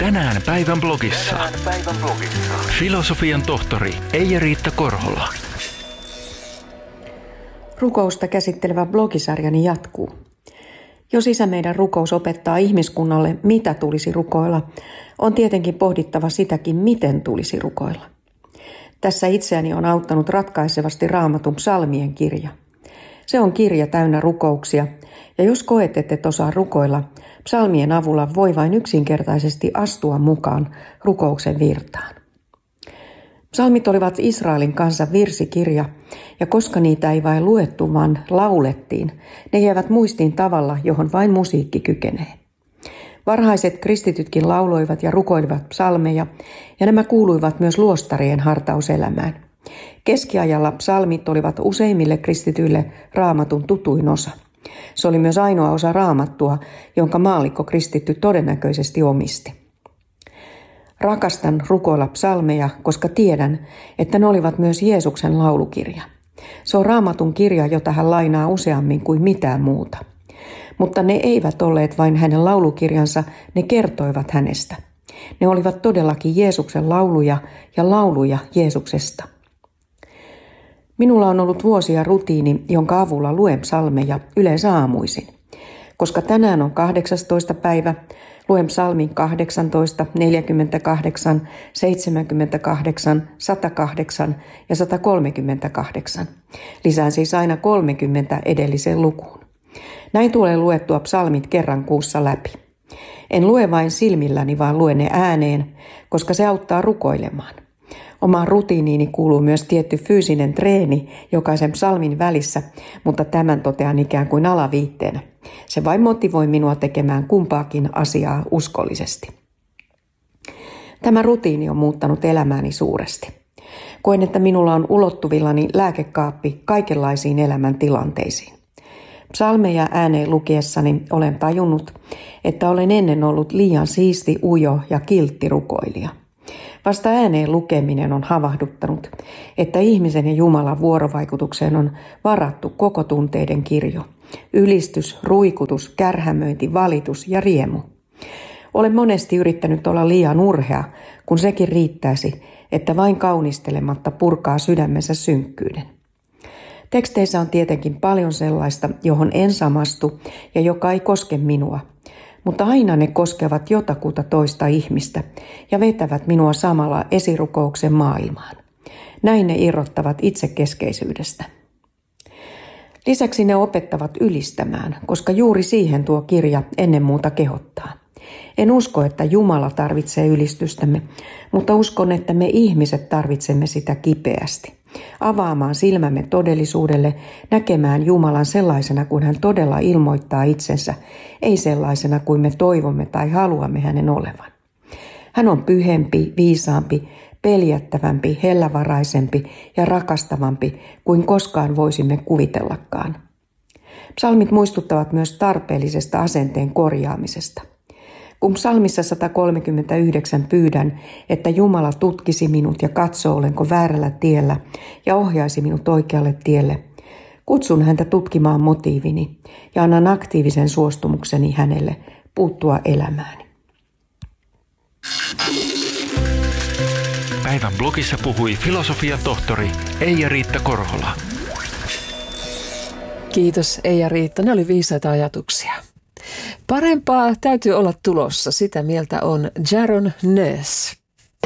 Tänään päivän blogissa. Filosofian tohtori Eija-Riitta Korhola. Rukousta käsittelevä blogisarjani jatkuu. Jos Isä meidän rukous opettaa ihmiskunnalle, mitä tulisi rukoilla, on tietenkin pohdittava sitäkin, miten tulisi rukoilla. Tässä itseäni on auttanut ratkaisevasti Raamatun psalmien kirja. Se on kirja täynnä rukouksia, ja jos koet, et osaa rukoilla, psalmien avulla voi vain yksinkertaisesti astua mukaan rukouksen virtaan. Psalmit olivat Israelin kansan virsikirja, ja koska niitä ei vain luettu, vaan laulettiin, ne jäävät muistiin tavalla, johon vain musiikki kykenee. Varhaiset kristitytkin lauloivat ja rukoilivat psalmeja, ja nämä kuuluivat myös luostarien hartauselämään. Keskiajalla psalmit olivat useimmille kristityille Raamatun tutuin osa. Se oli myös ainoa osa Raamattua, jonka maallikko kristitty todennäköisesti omisti. Rakastan rukoilla psalmeja, koska tiedän, että ne olivat myös Jeesuksen laulukirja. Se on Raamatun kirja, jota hän lainaa useammin kuin mitään muuta. Mutta ne eivät olleet vain hänen laulukirjansa, ne kertoivat hänestä. Ne olivat todellakin Jeesuksen lauluja ja lauluja Jeesuksesta. Minulla on ollut vuosia rutiini, jonka avulla luen psalmeja yleensä aamuisin. Koska tänään on 18. päivä, luen psalmin 18, 48, 78, 108 ja 138. Lisään siis aina 30 edelliseen lukuun. Näin tulee luettua psalmit kerran kuussa läpi. En lue vain silmilläni, vaan luen ne ääneen, koska se auttaa rukoilemaan. Omaan rutiiniini kuuluu myös tietty fyysinen treeni jokaisen psalmin välissä, mutta tämän totean ikään kuin alaviitteenä. Se vain motivoi minua tekemään kumpaakin asiaa uskollisesti. Tämä rutiini on muuttanut elämääni suuresti. Koen, että minulla on ulottuvillani lääkekaappi kaikenlaisiin elämäntilanteisiin. Psalmeja ääneen lukiessani olen tajunnut, että olen ennen ollut liian siisti, ujo ja kiltti rukoilija. Vasta ääneen lukeminen on havahduttanut, että ihmisen ja Jumalan vuorovaikutukseen on varattu koko tunteiden kirjo. Ylistys, ruikutus, kärhämöinti, valitus ja riemu. Olen monesti yrittänyt olla liian urhea, kun sekin riittäisi, että vain kaunistelematta purkaa sydämensä synkkyyden. Teksteissä on tietenkin paljon sellaista, johon en samastu ja joka ei koske minua. Mutta aina ne koskevat jotakuta toista ihmistä ja vetävät minua samalla esirukouksen maailmaan. Näin ne irrottavat itsekeskeisyydestä. Lisäksi ne opettavat ylistämään, koska juuri siihen tuo kirja ennen muuta kehottaa. En usko, että Jumala tarvitsee ylistystämme, mutta uskon, että me ihmiset tarvitsemme sitä kipeästi. Avaamaan silmämme todellisuudelle, näkemään Jumalan sellaisena kuin hän todella ilmoittaa itsensä, ei sellaisena kuin me toivomme tai haluamme hänen olevan. Hän on pyhempi, viisaampi, peljättävämpi, hellävaraisempi ja rakastavampi kuin koskaan voisimme kuvitellakaan. Psalmit muistuttavat myös tarpeellisesta asenteen korjaamisesta. Kun psalmissa 139 pyydän, että Jumala tutkisi minut ja katsoo, olenko väärällä tiellä ja ohjaisi minut oikealle tielle, kutsun häntä tutkimaan motiivini ja annan aktiivisen suostumukseni hänelle puuttua elämääni. Päivän blogissa puhui filosofian tohtori Eija-Riitta Korhola. Kiitos Eija-Riitta, ne oli viisaita ajatuksia. Parempaa täytyy olla tulossa, sitä mieltä on Jaron Nurse.